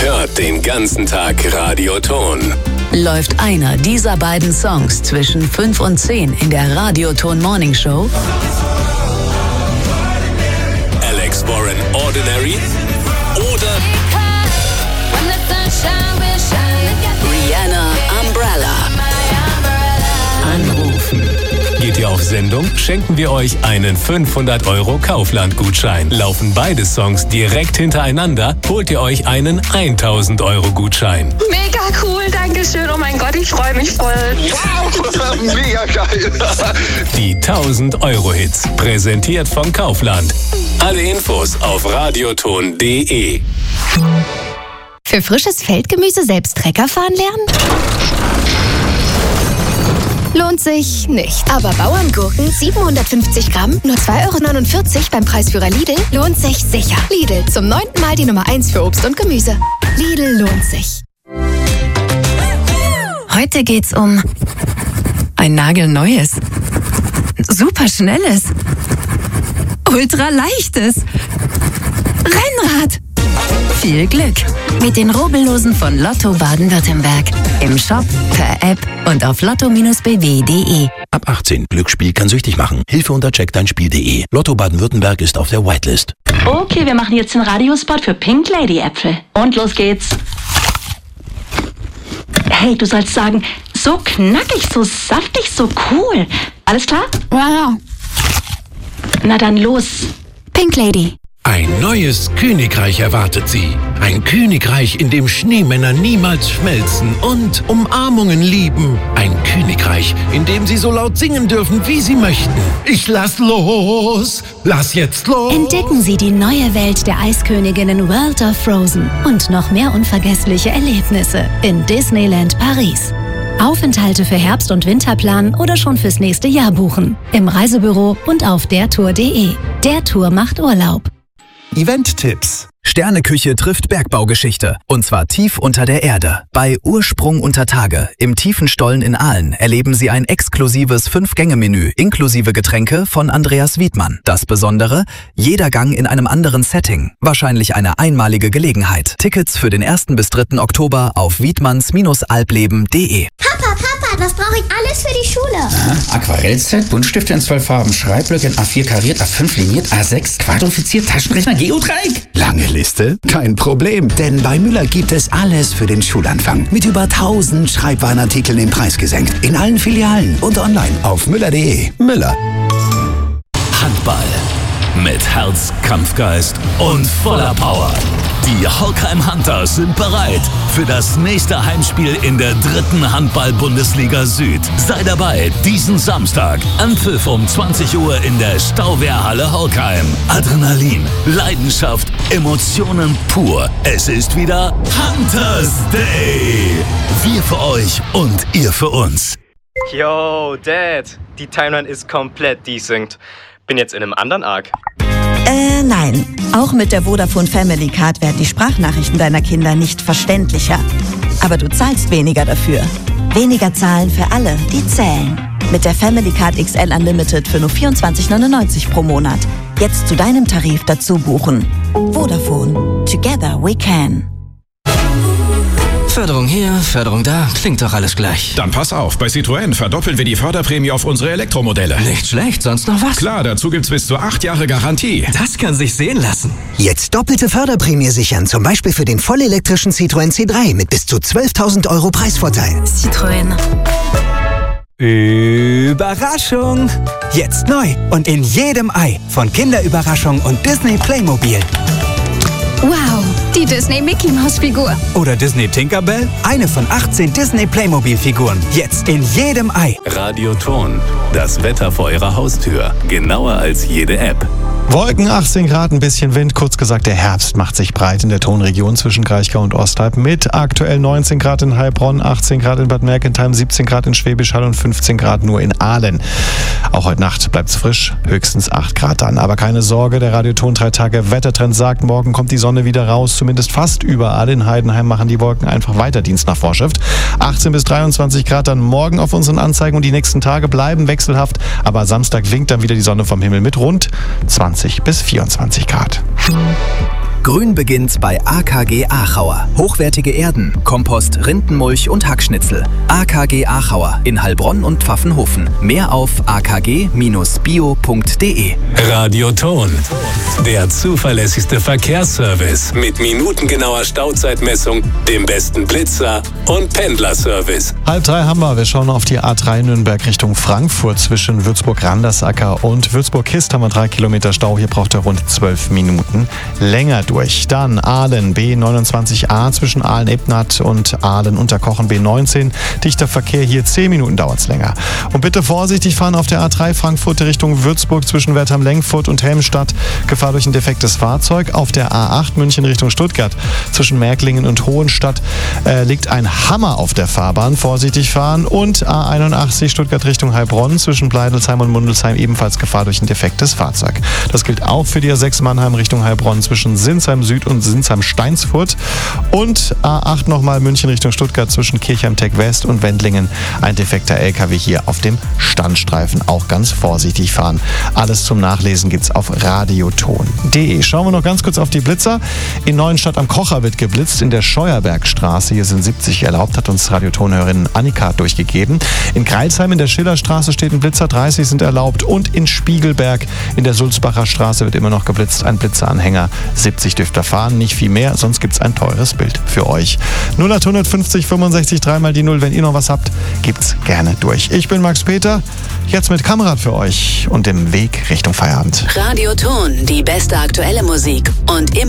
Hört den ganzen Tag Radioton. Läuft einer dieser beiden Songs zwischen 5 und 10 in der Radioton Morning Show? Alex Warren Ordinary oder Rihanna Umbrella. Anrufen. geht ihr auf Sendung, schenken wir euch einen 500€ Kaufland-Gutschein. Laufen beide Songs direkt hintereinander, holt ihr euch einen 1000€ Gutschein. Mega cool, danke schön. Oh mein Gott, ich freue mich voll. Wow, mega geil. Die 1000€-Hits, präsentiert von Kaufland. Alle Infos auf radioton.de. Für frisches Feldgemüse selbst Trecker fahren lernen? Lohnt sich nicht. Aber Bauerngurken 750 Gramm, nur 2,49 € beim Preisführer Lidl, lohnt sich sicher. Lidl, zum 9. Mal die Nummer 1 für Obst und Gemüse. Lidl lohnt sich. Heute geht's um ein nagelneues, superschnelles, ultraleichtes Rennrad. Viel Glück mit den Rubbellosen von Lotto Baden-Württemberg. Im Shop, per App und auf lotto-bw.de. Ab 18. Glücksspiel kann süchtig machen. Hilfe unter checkdeinspiel.de. Lotto Baden-Württemberg ist auf der Whitelist. Okay, wir machen jetzt den Radiospot für Pink Lady Äpfel. Und los geht's. Hey, du sollst sagen, so knackig, so saftig, so cool. Alles klar? Ja. Na dann los. Pink Lady. Ein neues Königreich erwartet Sie. Ein Königreich, in dem Schneemänner niemals schmelzen und Umarmungen lieben. Ein Königreich, in dem Sie so laut singen dürfen, wie Sie möchten. Ich lass los! Lass jetzt los! Entdecken Sie die neue Welt der Eisköniginnen World of Frozen und noch mehr unvergessliche Erlebnisse in Disneyland Paris. Aufenthalte für Herbst- und Winter planen oder schon fürs nächste Jahr buchen. Im Reisebüro und auf dertour.de. Der Tour macht Urlaub. Event-Tipps. Sterneküche trifft Bergbaugeschichte. Und zwar tief unter der Erde. Bei Ursprung unter Tage im tiefen Stollen in Aalen erleben Sie ein exklusives 5-Gänge-Menü inklusive Getränke von Andreas Wiedmann. Das Besondere? Jeder Gang in einem anderen Setting. Wahrscheinlich eine einmalige Gelegenheit. Tickets für den 1. bis 3. Oktober auf wiedmanns-albleben.de. Papa, was brauche ich alles für die Schule? Aquarellset, Buntstifte in 12 Farben, Schreibblöcke in A4 kariert, A5 liniert, A6 quadrifiziert, Taschenrechner, Geodreieck. Lange Liste? Kein Problem, denn bei Müller gibt es alles für den Schulanfang. Mit über 1000 Schreibwarenartikeln im Preis gesenkt. In allen Filialen und online auf müller.de. Müller. Handball. Mit Herz, Kampfgeist und voller Power. Die Holkheim Hunters sind bereit für das nächste Heimspiel in der 3. Handball-Bundesliga Süd. Sei dabei diesen Samstag am Pfiff um 20 Uhr in der Stauwehrhalle Holkheim. Adrenalin, Leidenschaft, Emotionen pur. Es ist wieder Hunters Day. Wir für euch und ihr für uns. Yo, Dad, die Timeline ist komplett desynced. Bin jetzt in einem anderen Arc. Nein. Auch mit der Vodafone Family Card werden die Sprachnachrichten deiner Kinder nicht verständlicher. Aber du zahlst weniger dafür. Weniger zahlen für alle, die zählen. Mit der Family Card XL Unlimited für nur 24,99 pro Monat. Jetzt zu deinem Tarif dazu buchen. Vodafone. Together we can. Förderung hier, Förderung da, klingt doch alles gleich. Dann pass auf, bei Citroën verdoppeln wir die Förderprämie auf unsere Elektromodelle. Nicht schlecht, sonst noch was? Klar, dazu gibt's bis zu 8 Jahre Garantie. Das kann sich sehen lassen. Jetzt doppelte Förderprämie sichern, zum Beispiel für den vollelektrischen Citroën C3 mit bis zu 12.000 € Preisvorteil. Citroën. Überraschung! Jetzt neu und in jedem Ei von Kinderüberraschung und Disney Playmobil. Wow, die Disney Mickey Maus Figur. Oder Disney Tinkerbell? Eine von 18 Disney Playmobil Figuren. Jetzt in jedem Ei. Radioton. Das Wetter vor eurer Haustür. Genauer als jede App. Wolken, 18 Grad, ein bisschen Wind. Kurz gesagt, der Herbst macht sich breit in der Tonregion zwischen Kraichgau und Osthalb mit aktuell 19 Grad in Heilbronn, 18 Grad in Bad Mergentheim, 17 Grad in Schwäbisch Hall und 15 Grad nur in Aalen. Auch heute Nacht bleibt es frisch, höchstens 8 Grad dann. Aber keine Sorge, der Radioton 3 Tage Wettertrend sagt, morgen kommt die Sonne wieder raus, zumindest fast überall. In Heidenheim machen die Wolken einfach weiter Dienst nach Vorschrift. 18 bis 23 Grad dann morgen auf unseren Anzeigen und die nächsten Tage bleiben wechselhaft. Aber Samstag winkt dann wieder die Sonne vom Himmel mit rund 20 bis 24 Grad. Grün beginnt bei AKG Aachauer. Hochwertige Erden, Kompost, Rindenmulch und Hackschnitzel. AKG Aachauer in Heilbronn und Pfaffenhofen. Mehr auf akg-bio.de. Radioton. Der zuverlässigste Verkehrsservice mit minutengenauer Stauzeitmessung, dem besten Blitzer und Pendlerservice. 2:30 haben wir. Wir schauen auf die A3 Nürnberg Richtung Frankfurt. Zwischen Würzburg-Randersacker und Würzburg-Kist haben wir 3 Kilometer Stau. Hier braucht er rund 12 Minuten länger durch. Dann Aalen B29a zwischen Aalen-Ebnath und Aalen-Unterkochen B19. Dichter Verkehr hier, 10 Minuten dauert es länger. Und bitte vorsichtig fahren auf der A3 Frankfurt Richtung Würzburg zwischen Wertheim-Lengfurt und Helmstadt. Gefahr durch ein defektes Fahrzeug. Auf der A8 München Richtung Stuttgart zwischen Märklingen und Hohenstadt liegt ein Hammer auf der Fahrbahn. Vorsichtig fahren. Und A81 Stuttgart Richtung Heilbronn zwischen Bleidelsheim und Mundelsheim ebenfalls Gefahr durch ein defektes Fahrzeug. Das gilt auch für die A6 Mannheim Richtung Heilbronn zwischen Sinsheim Süd und Sinsheim-Steinsfurt. Und A8 nochmal München Richtung Stuttgart zwischen Kirchheim-Tech West und Wendlingen. Ein defekter LKW hier auf dem Standstreifen. Auch ganz vorsichtig fahren. Alles zum Nachlesen gibt's auf radioton.de. Schauen wir noch ganz kurz auf die Blitzer. In Neuenstadt am Kocher wird geblitzt. In der Scheuerbergstraße, hier sind 70 erlaubt, hat uns Radiotonhörerin Annika durchgegeben. In Greilsheim in der Schillerstraße steht ein Blitzer, 30 sind erlaubt. Und in Spiegelberg in der Sulzbacher Straße wird immer noch geblitzt. Ein Blitzeranhänger, 70 dürft ihr fahren, nicht viel mehr, sonst gibt's ein teures Bild für euch. 0850 65 3 die 0. Wenn ihr noch was habt, gibt's gerne durch. Ich bin Max Peter, jetzt mit Kamerad für euch und dem Weg Richtung Feierabend. Radioton, die beste aktuelle Musik und immer